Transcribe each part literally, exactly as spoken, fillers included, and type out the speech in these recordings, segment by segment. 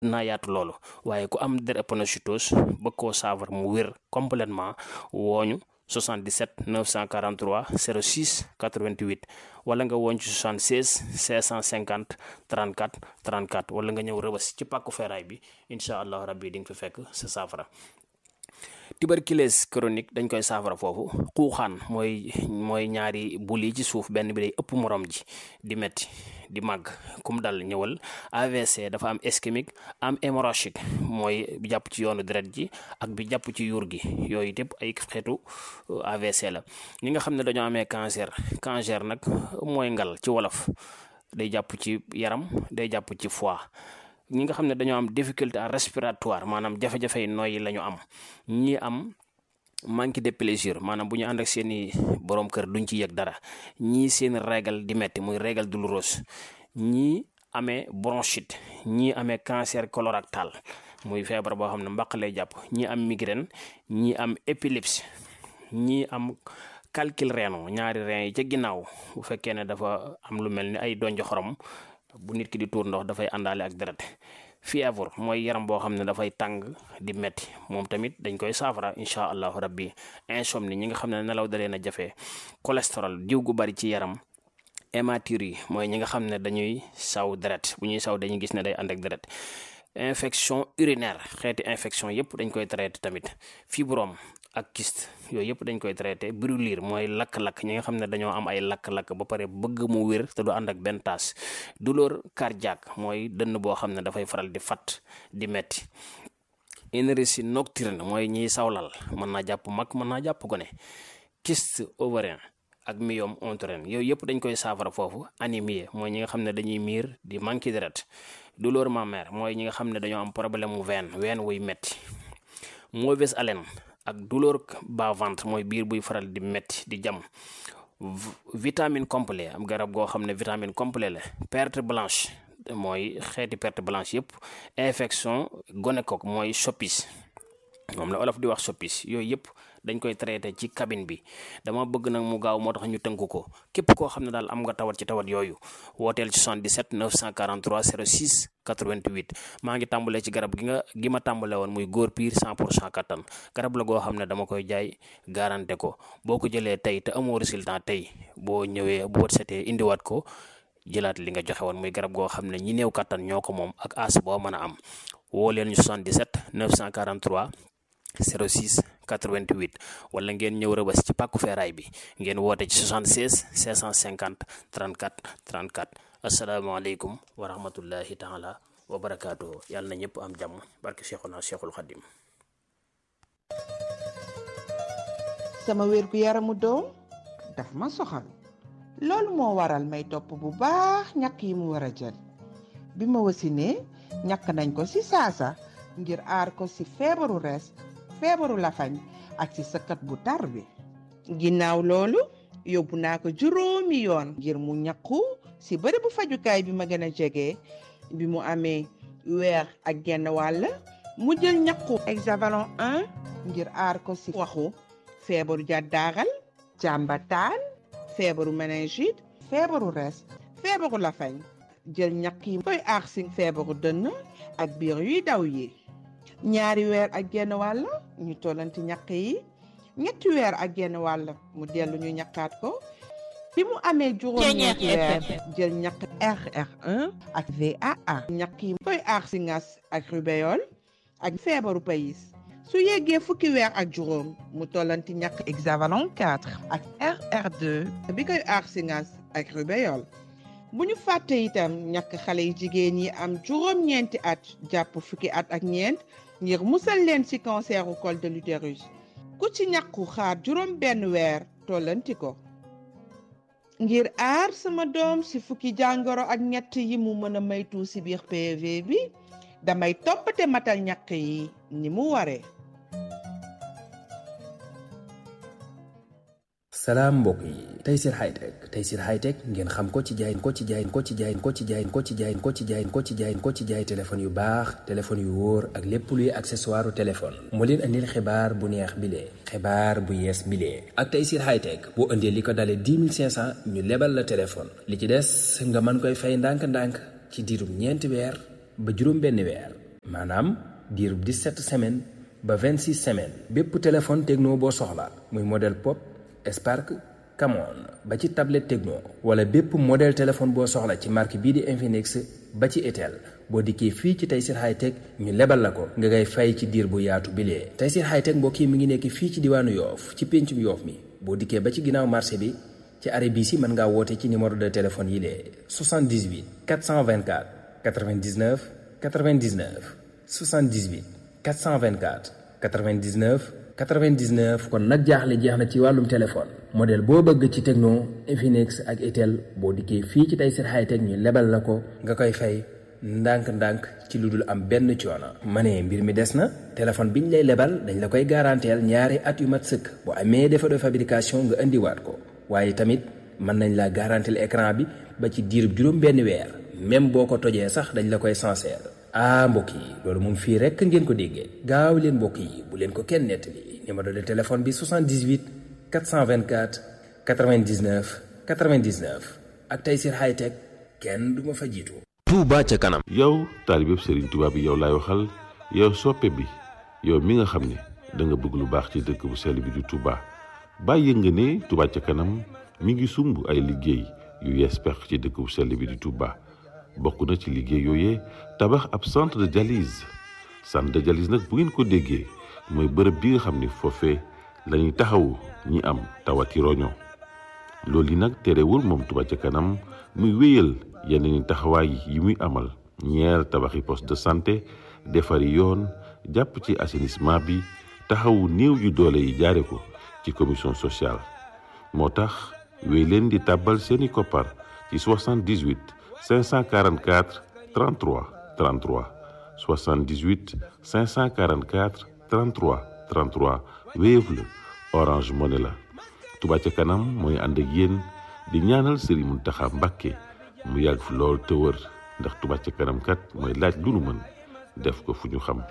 naa yaatu loolu waaye ku am drépanocytose bëgg koo saafara mu wér complètement wooñu soixante-dix-sept neuf cent quarante-trois zéro six quatre-vingt-huit wala nga woon ci soixante-seize cinq cent cinquante trente-quatre trente-quatre wala nga ñëw Rëbës ci pàkku feeraay bi incha allah rabbi di nga fi fekk sa saafara. tuberculose chronique dañ koy saafara foofu xuuxaan mooy mooy ñaari bul yi ci suuf benn bi day ëpp morom ji di metti di màgg kum dal ñëwal. A V C dafa am ischémique am hémorragique mooy bi jàpp ci yoonu deret ji ak bi jàpp ci yuur gi yooyu yëpp ay xeetu A V C la. ñi nga xam ne dañoo amee cancer cancer nag mooy ngal ci wolof day jàpp ci yaram day jàpp ci foie. ñi nga xam ne dañoo am difficulté respiratoire maanaam jafe-jafe yi nooyi la ñu am ñi am manque de plaisir maanaam bu ñu ànd ak seeni borom kër duñ ci yëg dara ñii seen régal di metti muy régal douloureuse ñii amee bronchite ñii amee cancer colorectal muy feebar boo xam ne mbaq lay jàpp ñii am migraine ñii am épilepsie ñii am calcul rénal ñaari rein yi ca ginnaaw bu fekkee ne dafa am lu mel ni ay donjo xorom bu nit ki di tuur ndox dafay àndaale ak deret. fièvre mooy yaram boo xam ne dafay tàng di metti moom tamit dañ koy saafara incha allahu rabbi. insomnie ñi nga xam ne nelaw da leen a jafe. cholestérol diw gu bari ci yaram. hématurie mooy ñi nga xam ne dañuy saw deret bu ñuy saw dañuy gis ne day ànd ak deret. infection urinaire xeeti infection yëpp dañ koy traité tamit. fibrome ak kyste yooyu yëpp dañ koy traité. brûlure mooy lakk-lakk ñi nga xam ne dañoo am ay lakk-lakk ba pare bëgg mu wér te du ànd ak benn taas. douleur cardiaque mooy dënn boo xam ne dafay faral di fat di metti. énergie nocturne mooy ñiy sawlal mën naa jàpp mag mën naa jàpp gone. kyste ovarien ak myome utérin yooyu yëpp dañ koy saafara foofu. anémie mooy ñi nga xam ne dañuy miir di manqué deret. douleur mammaire mooy ñi nga xam ne dañoo am problème mu veine veine wuy metti. mauvaise haleine ak douleur bas-ventre mooy biir buy faral di metti di jam. vitamine complet am garab goo xam ne vitamine complet la. perte blanche mooy xeeti perte blanche yëpp. infection gonocoque mooy soppis moom la olof di wax soppis yooyu yëpp dañ koy traité ci cabine bi. dama bëgg nag mu gaaw moo tax ñu tënk ko képp koo xam ne daal am nga tawat ci tawat yooyu wooteel ci soixante-dix-sept neuf cent quarante-trois zéro six quatre-vingt-huit. maa ngi tàmbalee ci garab gi nga gi ma tàmbale woon muy góor piir cent pour cent kattan garab la goo xam ne dama koy jaay garanté ko boo ko jëlee tey te amoo résultat tey boo ñëwee boo setee indiwaat ko jëlaat li nga joxe woon muy garab goo xam ne ñi néew kattan ñoo ko moom ak as boo mën a am. woo leen ñu soixante-dix-sept neuf cent quarante-trois zéro six quatre-vingt-huit wala ngeen ñëw Rëbës ci pàkku feeraay bi ngeen woote ci soixante-seize cinq cent cinquante trente-quatre trente-quatre. asalaamaaleykum wa rahmatullahi taala wa barakaatuhu. yàlla na ñëpp am jàmm barke Cheikhuna Cheikhul Khadim. sama wér gu yaramu doom daf ma soxal loolu moo waral may topp bu baax ñàkk yi mu war a jël bi ma wasinee ñàkk nañ ko ci saasa ngir aar ko ci feebaru rees feebaru lafañ ak ci sëkkat bu tar bi. ginnaaw loolu yóbbu naa ko juróomi yoon ngir mu ñàkku ci bërëbu fajukaay bi ma gën a jege. bi mu amee weer ak genn wàll mu jël ñàkku hexavalon un ngir aar ko ci waxu feebaru jàddaaral jàmbataan feebaru méningite feebaru rees feebaru lafañ jël ñàkk yi koy aar ci feebaru dënn ak biir yuy daw yi. ñaari weer ak genn wàll ñu tollanti ñàkk yi ñetti weer ak genn wàll mu dellu ñu ñàkkaat ko. bi mu amee juróom-ñeenti weer jël ñàkk R R un ak V A A. ñàkk yi koy aar ci ngas ak rubéole ak feebaru payis. su yeggee fukki weer ak juróom mu tollanti ñàkk hexavalon quatre ak R R deux bi koy aar ci ngas ak rubéole. bu ñu fàtte itam ñàkk xale yi jigéen yi am juróom-ñeenti at jàpp fukki at ak ñeent ngir musal leen ci canceru col de l'utérus. ku ci ñàkku xaar juróom benn weer tollanti ko. ngir aar sama doom ci fukki jàngoro ak ñett yi mu mën a maytu ci biir P V bi damay toppate matal ñàkk yi ni mu waree. salaam mbokk yi Tayssir Hightech Tayssir Hightech ngeen xam ko ci jaay ko ci jaay ko ci jaay ko ci jaay ko ci jaay ko ci jaay ko ci jaay ko ci jaay téléphone yu baax téléphone yu wóor ak lépp luy accessoire téléphone moo leen andil xibaar bu neex bile xibaar bu yees bile ak Tayssir Hightech boo indee li ko dalee dix mille cinq cent ñu lebal la téléphone li ci des nga mën koy fay ndànk-ndànk ci diirum ñeenti weer ba juróom benn weer maanaam diirub dix-sept semaines ba vingt-six semaines. bépp téléphone Tecno boo soxla muy modèle Pop, Spark, Camon ba ci tablette Tecno wala bépp modèle téléphone boo soxla ci marque bii di Infinix ba ci Itel boo dikkee fii ci Tayssir Hightech ñu lebal la ko nga ngay fay ci diir bu yaatu bilee. Tayssir Hightech mbokk yi mi ngi nekk fii ci diwaanu Yoof ci péncum Yoof mi boo dikkee ba ci ginnaaw marché bi ci arrêt bii si mën ngaa woote ci numéro de téléphone yi lee soixante-dix-huit quatre cent vingt-quatre quatre-vingt-dix-neuf quatre-vingt-dix-neuf soixante-dix-huit quatre cent vingt-quatre quatre-vingt-dix-neuf quatre-vingt-dix-neuf. kon nag jaaxle jeex na ci wàllum téléphone modèle boo bëgg ci Tecno, Infinix ak Itel boo dikkee fii ci Tayssir Hightech ñu lebal la ko nga koy fay ndànk-ndànk ci lu dul am benn coono. ma ne mbir mi des na téléphone bi ñu lay lebal dañ la koy garanteel ñaari at yu mat sëkk bu amee défaut de fabrication nga indiwaat ko waaye tamit mën nañ la garanteel écran bi ba ci diirub juróom benn weer même boo ko tojee sax dañ la koy sincère. ah mbokk yi loolu moom fii rekk ngeen ko déggee gaaw leen mbokk yi bu leen ko kenn nettali numéro de téléphone bi soixante-dix-huit quatre cent vingt-quatre quatre-vingt-dix-neuf quatre-vingt-dix-neuf ak Tayssir Hightech kenn du ma fa jiitu. Touba ca kanam. yow taalibe Serigne Touba bi yow laay waxal yow soppe bi yow mi nga xam ne da nga bëgg lu baax ci dëkk bu sell bi di Touba bàyyi nga ne Touba ca kanam mi ngi sumb ay liggéey yu yees pex ci dëkk bu sell bi di Touba. bokk na ci liggéey yooyee tabax ab centre de dialyse centre de dialyse nag bu ngeen ko déggee mooy bërëb bi nga xam ne foofee la ñuy taxawu ñi am tawati roño loolu yi nag terewul moom Touba ca kanam muy wéyal yeneen taxawaay yi muy amal ñeer tabaxi poste de santé defari yoon jàpp ci assainissement bi taxawu néew yu doole yi jaare ko ci commission sociale moo tax wéy leen di tàbbal seeni koppar ci soixante-dix-huit cinq cent quarante-quatre trente-trois trente-trois soixante-dix-huit cinq cent quarante-quatre trente-trois trente-trois Wave la Orange Money la. Touba ca kanam mooy ànd ak yéen di ñaanal Serigne Mountakha Mbacké mu yàgg fi lool te wër ndax Touba ca kanam kat mooy laaj lu nu mën def ko fu ñu xam.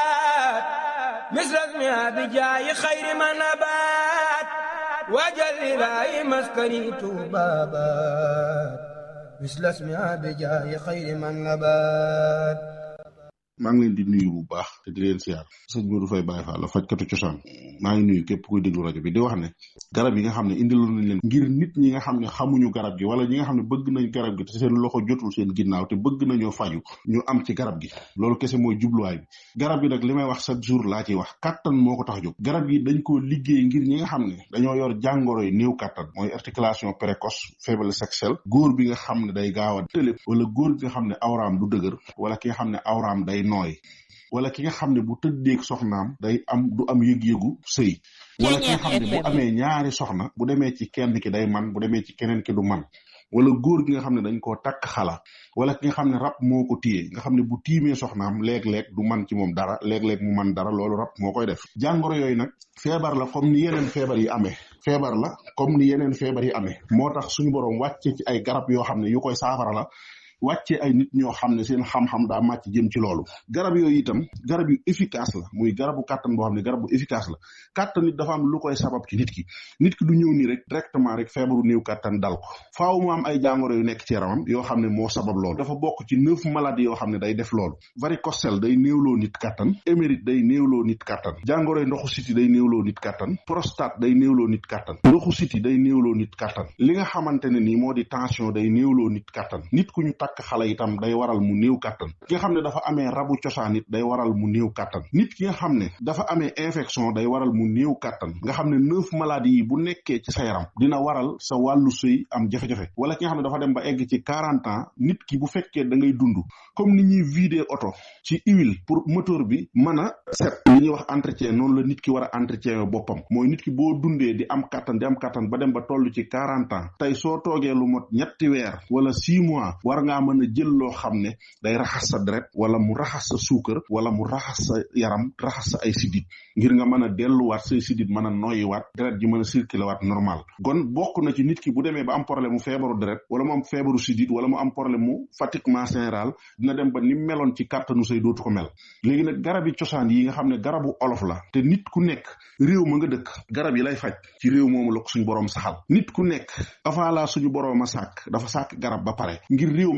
maa ngi leen di nuyu bu baax te di leen siyaar sëñ Modou Faye Baye Fall la fajkatu cosaan maa ngi nuyu képp kuy déglu rajo bi di wax ne garab yi nga xam ne indiloon nañ leen ngir nit ñi nga xam ne xamuñu garab gi wala ñi nga xam ne bëgg nañ garab gi te seen loxo jotul seen ginnaaw te bëgg nañoo faju ñu am ci garab gi loolu kese mooy jubluwaay bi garab gi nag li may wax chaque jour laa ciy wax kattan moo ko tax a jóg garab gi dañ koo liggéey ngir ñi nga xam ne dañoo yor jàngoro yi néew kattan mooy articulation précoce faiblesse sexuelle góor bi nga xam ne day gaaw a tëlé wala góor bi nga xam ne awraam du dëgër wala ki nga xam ne awraam day nooy wala ki nga xam ne bu tëddeeg soxnaam day am du am yëg-yëgu sëy wala ki nga xam ne bu amee ñaari soxna bu demee ci kenn ki day man bu demee ci keneen ki du man wala góor gi nga xam ne dañ koo takk xala wala ki nga xam ne rab moo ko téye nga xam ne bu tiimee soxnaam léeg-léeg du man ci moom dara léeg-léeg mu man dara loolu rab moo koy def jàngoro yooyu nag feebar la comme ni yeneen feebar yi amee feebar la comme ni yeneen feebar yi amee moo tax suñu borom wàcce ci ay garab yoo xam ne yu koy saafara la wàcce ay nit ñoo xam ne seen xam-xam daa màcc jëm ci loolu garab yooyu itam garab yu efficace la muy garabu kàttan boo xam ne garab bu efficace la kàttan nit dafa am lu koy sabab ci nit ki nit ki du ñëw nii rek directement rek feebaru néew kàttan dal ko faaw mu am ay jàngoro yu nekk ci yaramam yoo xam ne moo sabab loolu dafa bokk ci neuf maladies yoo xam ne day def loolu varicocèle day néewloo nit kàttan émérite day néewloo nit kàttan jàngoro yi ndoxu siti day néewloo nit kàttan prostate day néewloo nit kàttan ndoxu siti day néewloo nit kàttan li nga xamante ne nii moo di tension day néewloo nit kàttan nit ku ñu takk xale itam day waral mu néew kàttan ki nga xam ne dafa amee rabu cosaan it day waral mu néew kàttan nit ki nga xam ne dafa amee infection day waral mu néew kàttan nga xam ne neuf maladies yi bu nekkee ci sa yaram dina waral sa wàllu sëy am jafe-jafe wala ki nga xam ne dafa dem ba egg ci quarante ans nit ki bu fekkee da ngay dund comme ni ñuy vider oto ci huile pour moteur bi mën a set li ñuy wax entretien noonu la nit ki war a entretien boppam mooy nit ki boo dundee di am kàttan di am kàttan ba dem ba toll ci quarante ans tey soo toogee lu mot ñetti weer wala six mois war ngaa mën a jël loo xam ne day raxas sa deret wala mu raxas sa suukar wala mu raxas sa yaram raxas sa ay sidit ngir nga mën a delluwaat say sidit mën a noyyiwaat deret ji mën a circuler waat normal kon bokk na ci nit ki bu demee ba am problème mu feebaru deret wala mu am feebaru sidit wala mu am problème mu fatiguement général dina dem ba ni meloon ci kàttanu say dootu ko mel léegi nag garab yi cosaan yi nga xam ne garabu olof la te nit ku nekk réew ma nga dëkk garab yi lay faj ci réew moomu la ko suñu borom saxal nit ku nekk avant la suñu borom a sàkk dafa sàkk garab ba pare ngir réew ma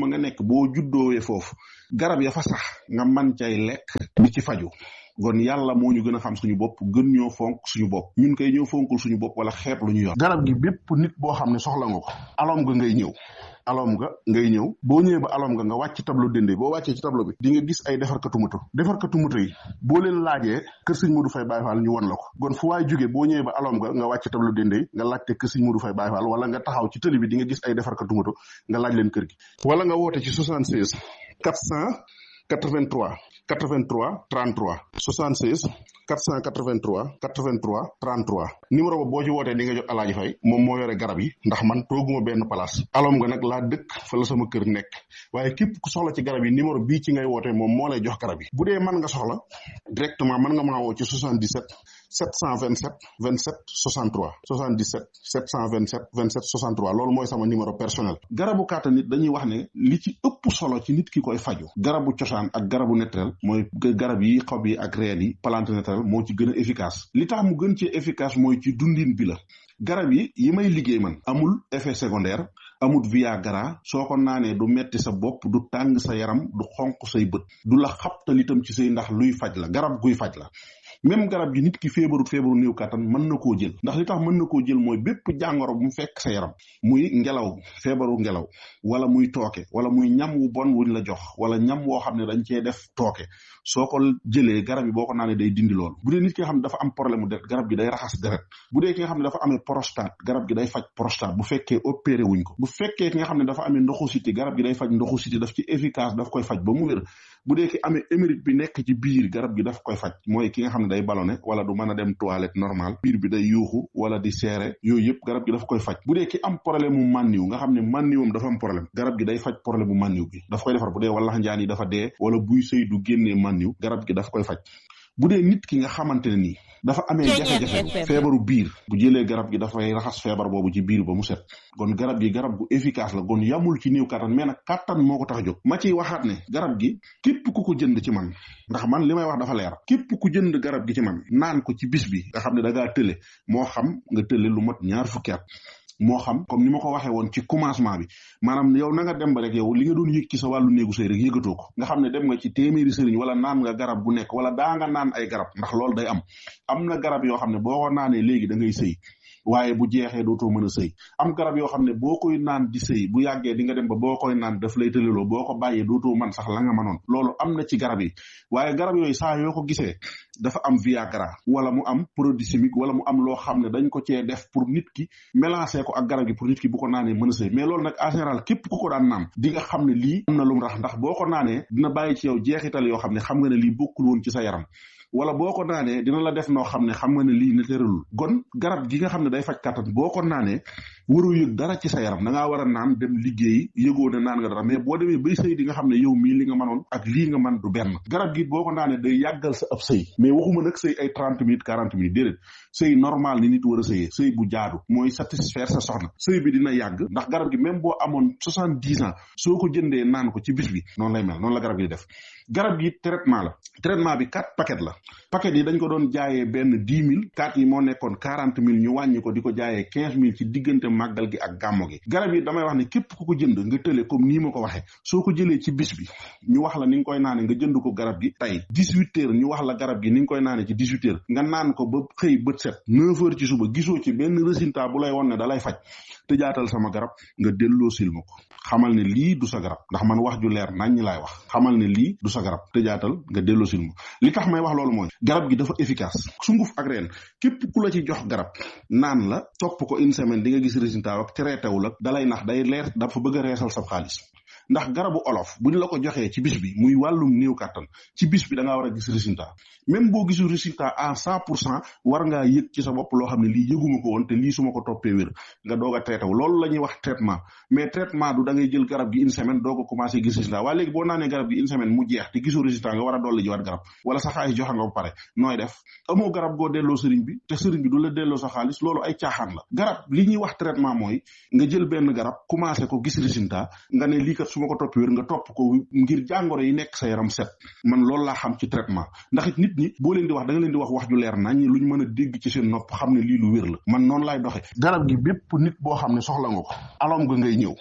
nga nekk boo juddoowee foofu garab ya fa sax nga man cay lekk di ci faju kon yàlla moo ñu gën a xam suñu bopp gën ñoo fonk suñu bopp ñun koy ñëw fonkul suñu bopp wala xeeb lu ñu yor garab gi bépp nit boo xam ne soxla nga ko alom nga ngay ñëw alom nga ngay ñëw boo ñëwee ba alom nga nga wàcc tableau dende boo wàccee ci tableau bi di nga gis ay defarkatu moto defarkatu moto yi boo leen laajee kër sëñ Modou Faye Baye Fall ñu won la ko kon fu waay jógee boo ñëwee ba alom nga nga wàcc tableau dende nga laajte kër sëñ Modou Faye Baye Fall wala nga taxaw ci tëli bi di nga gis ay defarkatu moto nga laaj leen kër gi wala nga woote ci soixante-seize quatre cent quatre-vingt-trois quatre-vingt-trois trente-trois soixante-seize quatre cent quatre-vingt-trois quatre-vingt-trois trente-trois numéro ba boo ci wootee di nga jot Alaaji Fay moom moo yore garab yi ndax man tooguma benn place alom nga nag laa dëkk fa la sama kër nekk waaye képp ku soxla ci garab yi numéro bii ci ngay wootee moom moo lay jox garab yi bu dee mën nga soxla directement mën nga maa woo ci soixante-dix-sept sept cent vingt-sept vingt-sept soixante-trois soixante-dix-sept sept cent vingt-sept vingt-sept soixante-trois loolu mooy sama numéro personnel garabu kàttan nit dañuy wax ne li ci ëpp solo ci nit ki koy faju garabu cosaan ak garabu naturel mooy garab yi xob yi ak reen yi plante naturel moo ci gën a efficace li tax mu gën ci efficace mooy ci dundin bi la garab yi yi may liggéey man amul effet secondaire amul viagra soo ko naanee du metti sa bopp du tàng sa yaram du xonq say bët du la xabtal itam ci say ndax luy faj la garab guy faj la même garab gi nit ki feebarut feebaru néew kàttan mën na koo jël ndax li tax mën na koo jël mooy bépp jàngoro bu mu fekk sa yaram muy ngelaw feebaru ngelaw wala muy tooke wala muy ñam wu bon wuñ la jox wala ñam woo xam ne dañ cee def tooke soo ko jëlee garab yi boo ko naanee day dindi loolu bu dee nit ki nga xam ne dafa am problème mu deret garab gi day raxas deret bu dee ki nga xam ne dafa amee prostate garab gi day faj prostate bu fekkee opéré wuñ ko bu fekkee ki nga xam ne dafa amee ndoxu siti garab gi day faj ndoxu siti daf ci efficace daf koy faj ba mu wér bu dee ki amee émérite bi nekk ci biir garab gi daf koy faj mooy ki nga xam ne day ballonné wala du mën a dem toilette normal biir bi day yuuxu wala di seere yooyu yëpp garab gi daf koy faj bu dee ki am problème mu mànniw nga xam ne mànniwam dafa am problème garab gi day faj problème mu mànniw bi daf koy defar bu dee wallax njaan yi dafa dee wala buy sëy du génnee mànniw garab gi daf koy faj bu dee nit ki nga xamante ne nii dafa amee jafe-jafe feebaru biir bu jëlee garab gi dafay raxas feebar boobu ci biir ba mu set kon garab gi garab gu efficace la kon yamul ci néew kattan mais nag kattan moo ko tax a jóg ma ciy waxaat ne garab gi képp ku ko jënd ci man ndax man li may wax dafa leer képp ku jënd garab gi ci man naan ko ci bis bi nga xam ne da ngaa tële moo xam nga tële lu mat ñaar fukki at moo xam comme ni ma ko waxee woon ci commencement bi maanaam yow na nga dem ba rek yow li nga doon yëg ci sa wàllu néegu sëy rek yëgatoo ko nga xam ne dem nga ci téeméeri sëriñ wala naan nga garab gu nekk wala daa nga naan ay garab ndax loolu day am am na garab yoo xam ne boo ko naanee léegi da ngay sëy waaye bu jeexee dootoo mën a sëy am garab yoo xam ne boo koy naan di sëy bu yàggee di nga dem ba boo koy naan daf lay tëleloo boo ko bàyyee dootoo man sax la nga mënoon loolu am na ci garab yi waaye garab yooyu saa yoo ko gisee dafa am viagra wala mu am produit chimique wala mu am loo xam ne dañ ko cee def pour nit ki mélanger ko ak garab gi pour nit ki bu ko naanee mën a sëy mais loolu nag en général képp ku ko daan naan di nga xam ne lii am na lu mu rax ndax boo ko naanee dina bàyyi ci yow jeexital yoo xam ne xam nga ne lii bokkul woon ci sa yaram wala boo ko naanee dina la def noo xam ne xam nga ne lii ne tëralul gon garab gi nga xam ne day faj kàttan boo ko naanee waroo yëg dara ci sa yaram da ngaa war a naan dem liggéey yëgoo ne naan nga dara mais boo demee bay sëy di nga xam ne yow mii li nga mënoon ak lii nga man du benn garab gi boo ko naanee day yàggal sa ab sëy mais waxuma nag sëy ay trente minutes quarante minutes déedéet sëy normal ni nit war a sëyee sëy bu jaadu mooy satisfaire sa soxna sëy bi dina yàgg ndax garab gi même boo amoon soixante dix ans soo ko jëndee naan ko ci bis bi noonu lay mel noonu la garab gi def garab gi traitement la traitement bi quatre paquet la paquet yi dañ ko doon jaayee benn dix mille quatre yi moo nekkoon quarante mille ñu wàññi ko di ko jaayee quinze mille ci diggante màggal gi ak gàmmo gi garab yi damay wax ne képp ku ko jënd nga tële comme nii ma ko waxee soo ko jëlee ci bis bi ñu wax la ni nga koy naane nga jënd ko garab gi tey dix-huit heures ñu wax la garab gi ni nga koy naane ci dix-huit heures nga naan ko ba xëy bët set neuf heures ci suba gisoo ci benn résultat bu lay won ne da lay faj te jaatal sama garab nga delloo sil ma ko xamal ne lii du sa garab ndax man wax ju leer nañ ñi laay wax xamal ne lii du sa garab te jaatal nga delloo sil ma li tax may wax loolu mooy garab gi dafa efficace sunguf ak reen képp ku la ci jox garab naan la topp ko une semaine di nga gis résultat ak traité wu la dalay nax day leer dafa bëgg a reesal sa xaalis ndax garabu olof bu ñu la ko joxee ci bis bi muy wàllum néew kàttan ci bis bi da ngaa war a gis résultat même boo gisul résultat à cent pour cent war ngaa yëg ci sa bopp loo xam ne lii yëguma ko woon te lii su ma ko toppee wér nga doog a traité wu loolu la ñuy wax traitement mais traitement du da ngay jël garab gi une semaine doog a commencé gis résultat waaye léegi boo naanee garab gi une semaine mu jeex te gisoo résultat nga war a dolli jiwaat garab wala sa xaalis joxe nga ba pare nooy def amoo garab goo delloo sëriñ bi te sëriñ bi du la delloo sa xaalis loolu ay caaxaan la garab li ñuy wax traitement mooy nga jël benn garab commencé ko gis résultat nga ne lii kat su ma ko toppee wér nga topp ko ngir jàngoro yi nekk sa yaram set man loolu laa xam ci traitement ndax it nit ñi boo leen di wax da nga leen di wax wax ju leer nañ lu ñu mën a dégg ci seen nopp xam ne lii lu wér la man noonu laay doxe garab gi bépp nit boo xam ne soxla nga ko alom nga ngay ñëw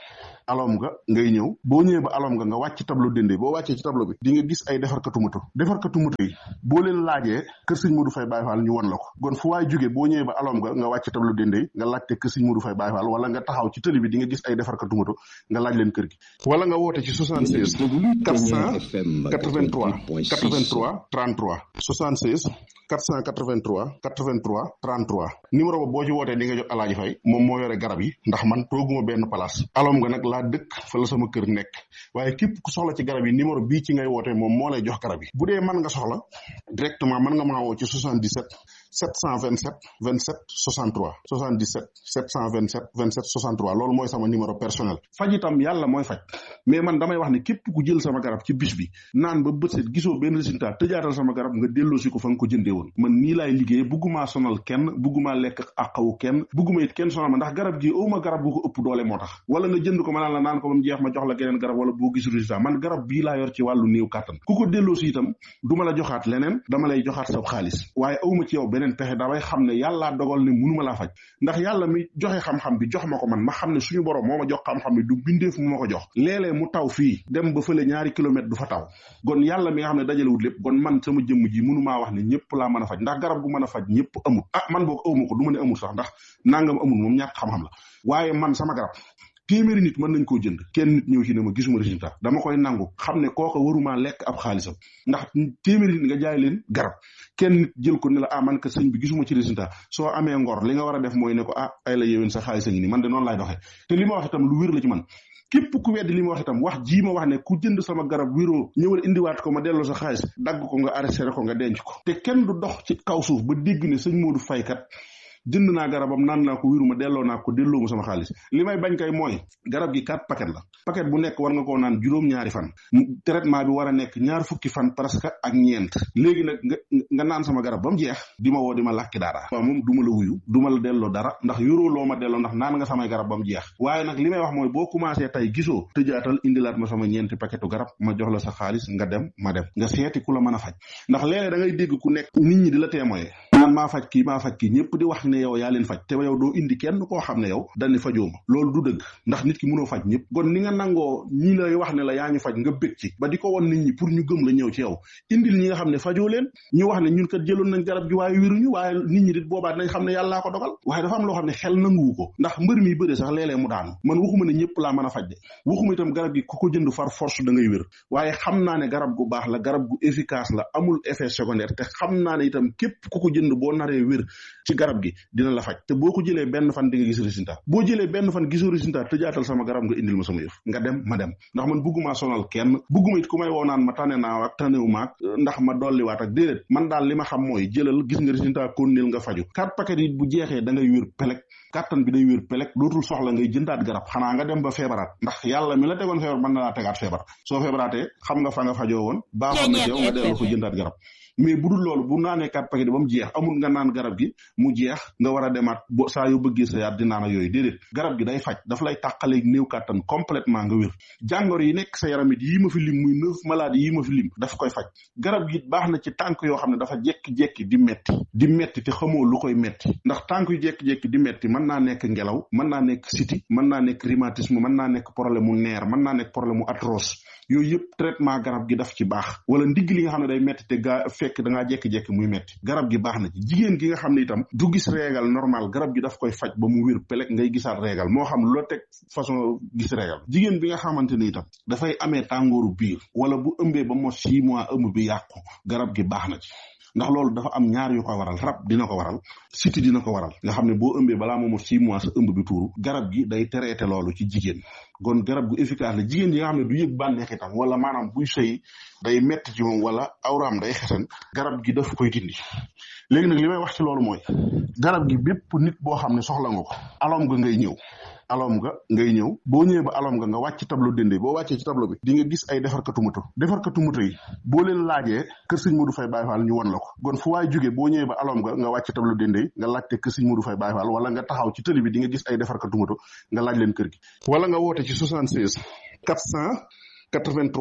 alom nga ngay ñëw boo ñëwee ba alom nga nga wàcc tableau dende boo wàccee ci tableau bi di nga gis ay defarkatu moto defarkatu moto yi boo leen laajee kër sëñ Modou Faye Baye Fall ñu won la ko kon fu waay jógee boo ñëwee ba alom nga nga wàcc tableau dende nga laajte kër sëñ Modou Faye Baye Fall wala nga taxaw ci tëli bi di nga gis ay defarkatu moto nga laaj leen kër gi wala nga woote ci soixante-seize quatre cent quatre-vingt-trois quatre-vingt-trois trente-trois soixante-seize quatre cent quatre-vingt-trois quatre-vingt-trois trente-trois numéro ba boo ci wootee di nga jot Alaaji Fay moom moo yore garab yi ndax man tooguma benn place alom nga nag laa dëkk fa la sama kër nekk waaye képp ku soxla ci garab yi numéro bii ci ngay wootee moom moo lay jox garab yi bu dee mën nga soxla directement mën nga maa woo ci soixante-dix-sept sept cent vingt-sept vingt-sept soixante-trois soixante-dix-sept sept cent vingt-sept vingt-sept soixante-trois loolu mooy sama numéro personnel faj itam yàlla mooy faj mais man damay wax ne képp ku jël sama garab ci bis bi naan ba bët set gisoo benn résultat tëjaatal sama garab nga delloosi ko fa nga ko jëndee woon man nii laay liggéey bugguma sonal kenn bugguma lekk àqawu kenn bugguma it kenn sonal ma ndax garab gi awma garab gu ko ëpp doole moo tax wala nga jënd ko ma naan la naan ko ba mu jeex ma jox la geneen garab wala boo gis résultat man garab bii laa yor ci wàllu néew kàttan ku ko delloosi itam du ma la joxaat leneen dama lay joxaat sa xaalis waaye awma ci yow beneen pexe damay xam ne yàllaa dogal ne mënuma laa faj ndax yàlla mi joxe xam-xam bi jox ma ko man ma xam ne suñu borom moo ma jox xam-xam bi du bindeef mu ma ko jox léeg-léeg mu taw fii dem ba fële ñaari kilomètre du fa taw gon yàlla mi nga xam ne dajalewut lépp gon man sama jëmm ji mënumaa wax ne ñëpp laa mën a faj ndax garab gu mën a faj ñëpp amul ah man boog awma ko du ma ne amul sax ndax nangam amul moom ñàkk xam-xam la waaye man sama garab téeméeri nit mën nañ koo jënd kenn nit ñëw ci ne ma gisuma résultat dama koy nangu xam ne kooka waruma lekk ab xaalisam ndax téeméeri nit nga jaay leen garab kenn nit jël ko ne la ah man ka sëñ bi gisuma ci résultat soo amee ngor li nga war a def mooy ne ko ah ay la yéwén sa xaalis a ngi nii man de noonu laay doxee te li ma wax itam lu wér la ci man képp ku weddi li ma wax itam wax jii ma wax ne ku jënd sama garab wéroo ñëwal indiwaat ko ma delloo sa xaalis dagg ko nga arrêté ko nga denc ko te kenn du dox ci kaw suuf ba dégg ne sëñ Modou Faye kat jënd naa garabam naan naa ko wéruma delloo naa ko delloo mu sama xaalis li may bañ kay mooy garab gi quatre paquet la paquet bu nekk war nga koo naan juróom-ñaari fan traitement bi war a nekk ñaar fukki fan presque ak ñeent léegi nag nga nga naan sama garab ba mu jeex di ma woo di ma làkki dara waaw moom du ma la wuyu du ma la delloo dara ndax yoroo loo ma delloo ndax naan nga samay garab ba mu jeex waaye nag li may wax mooy boo commencé tey gisoo tëjaatal indilaat ma sama ñeenti paquetu garab ma jox la sa xaalis nga dem ma dem nga seeti ku la mën a faj ndax léeg-léeg da ngay dégg ku nekk nit ñi di la témoigner naan maa faj kii maa faj kii ñëpp di wax ne yow yaa leen faj te yow doo indi kenn koo xam ne yow dañu fajoo ma loolu du dëgg ndax nit ki mënoo faj ñëpp kon ni nga nangoo ñi lay wax ne la yaa ñu faj nga bëgg ci ba di ko won nit ñi pour ñu gëm la ñëw ci yow indil ñi nga xam ne fajoo leen ñu wax ne ñun kat jëloon nañ garab gi waaye wéruñu waaye nit ñi dit boobaa dinañ xam ne yàllaa ko dogal waaye dafa am loo xam ne xel nanguwu ko ndax mbër mi bëre sax léeg-léeg mu daanu man waxuma ne ñëpp laa mën a faj de waxuma itam garab gi ku ko jënd far force da ngay wér waaye xam naa ne garab gu baax la garab gu efficace la amul effet secondaire te xam naa ne itam képp ku ko jënd boo naree wér ci garab gi dina la faj te boo ko jëlee benn fan di nga gis résultat boo jëlee benn fan gisoo résultat tëjaatal sama garab nga indil ma sama yëf nga dem ma dem ndax man bugguma sonal kenn bugguma it ku may woo naan ma tane naa ak tanewu maag ndax ma dolliwaat ak déedéet man daal li ma xam mooy jëlal gis nga résultat konnil nga faju quatre paquet yi bu jeexee da ngay wér pelek kàttan bi day wér pelek dootul soxla ngay jëndaat garab xanaa nga dem ba feebaraat ndax yàlla mi la tegoon feebar mën na laa tegaat feebar soo feebaraatee xam nga fa nga fajoo woon baaxoon na ci yow nga dellu ko jëndaat garab mais bu dul loolu bu naanee quatre paquet ba mu jeex amul nga naan garab gi mu jeex nga war a demaat bo saa yoo bëggee sa yaat di naan ak yooyu déedéet garab gi day faj daf lay tàqaleeg néew kàttan complètement nga wér jàngoro yi nekk sa yaram it yii ma fi lim muy neuf maladies yii ma fi lim daf koy faj garab gi baax na ci tànk yoo xam ne dafa jekki-jekki di metti di metti te xamoo lu koy metti ndax tànk yu jekki-jekki di metti mën naa nekk ngelaw mën naa nekk siti mën naa nekk rhumatisme mën naa nekk problème mu neer mën naa nekk problème mu arthrose yooyu yëpp traitement garab gi daf ci baax wala ndigg li nga xam ne day metti te gaa fekk da ngaa jekki-jekki muy metti garab gi baax na ci jigéen gi nga xam ne itam du gis régal normal garab gi daf koy faj ba mu wér pelek ngay gisaat régal moo xam lu la teg façon gis régal jigéen bi nga xamante ni itam dafay amee tàngooru biir wala bu ëmbee ba mot six mois ëmb bi yàqu garab gi baax na ci ndax loolu dafa am ñaar yu ko waral rab dina ko waral siti dina ko waral nga xam ne boo ëmbee balaa moomu six mois sa ëmb bi tuuru garab gi day traité loolu ci jigéen kon garab gu efficace la jigéen yi nga xam ne du yëg bànneex itam wala maanaam buy sëy day metti ci moom wala awraam day xesan garab gi daf koy dindi léegi nag li may wax ci loolu mooy garab gi bépp nit boo xam ne soxla nga ko alom nga ngay ñëw alom nga ngay ñëw boo ñëwee ba alom nga nga wàcc tableau dende boo wàccee ci tableau bi di nga gis ay defarkatu moto defarkatu moto yi boo leen laajee kër sëñ Modou Faye Baye Fall ñu won la ko kon fu waay jógee boo ñëwee ba alom nga nga wàcc tableau dende nga laajte kër sëñ Modou Faye Baye Fall wala nga taxaw ci tëli bi di nga gis ay defarkatu moto nga laaj leen kër gi wala nga woote ci soixante-seize quatre cent quatre-vingt-trois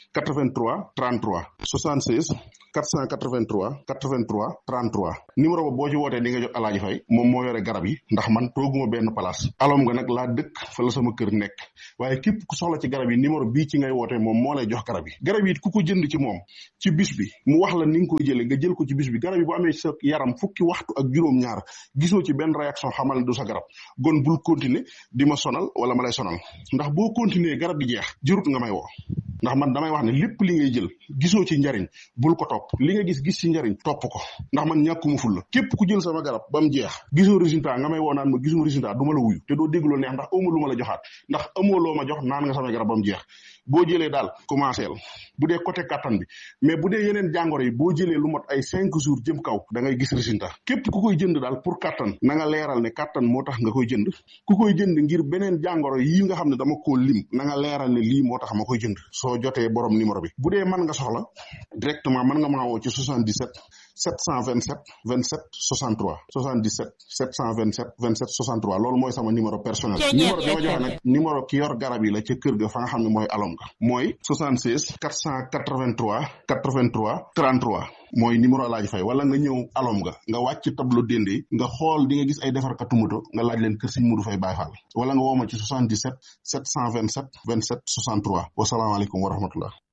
quatre-vingt-trois trente-trois soixante-seize quatre cent quatre-vingt-trois quatre-vingt-trois trente-trois numéro ba boo ci wootee di nga jot Alaaji Fay moom moo yore garab yi ndax man tooguma benn place alom nga nag laa dëkk fa la sama kër nekk waaye képp ku soxla ci garab yi numéro bii ci ngay wootee moom moo lay jox garab yi garab yi ku ko jënd ci moom ci bis bi mu wax la ni nga koy jëlee nga jël ko ci bis bi garab yi bu amee sa yaram fukki waxtu ak juróom-ñaar gisoo ci benn réaction xamal ne du sa garab gon bul continuer di ma sonal wala ma lay sonal ndax boo continuer garab gi jeex jërut nga may woo ndax man damay wax ne lépp li ngay jël gisoo ci njariñ bul ko topp li nga gis gis ci njariñ topp ko ndax man ñàkkuma ful la képp ku jël sama garab ba mu jeex gisoo résultat nga may woo naan ma gisuma résultat du ma la wuyu te doo dégg loo neex ndax amoo lu ma la joxaat ndax amoo loo ma jox naan nga sama garab ba mu jeex boo jëlee daal commencé la bu dee côté kattan bi mais bu dee yeneen jàngoro yi boo jëlee lu mot ay cinq jours jëm kaw da ngay gis résultat képp ku koy jënd daal pour kattan na nga leeral ne kattan moo tax nga koy jënd ku koy jënd ngir beneen jàngoro yi nga xam ne dama koo lim na nga leeral ne lii moo tax ma koy jënd soo jotee borom numéro bi bu dee mën nga soxla directement mën nga maa woo ci soixante-dix-sept sept cent vingt-sept vingt-sept soixante-trois soixante-dix-sept sept cent vingt-sept vingt-sept soixante-trois loolu mooy sama numéro personnel numéro bi ma joxe nag numéro ki yor garab yi la ca kër ga fa nga xam ne mooy alom ga mooy soixante-seize quatre cent quatre-vingt-trois quatre-vingt-trois trente-trois mooy numéro Alaaji Fay wala nga ñëw alom ga nga wàcc tableau dende nga xool di nga gis ay defarkatu moto nga laaj leen kër Sëñ Mudu Fay Baay Faal wala nga woo ma ci soixante-dix-sept sept cent vingt-sept vingt-sept soixante-trois wasalaamaaleykum wa rahmatullah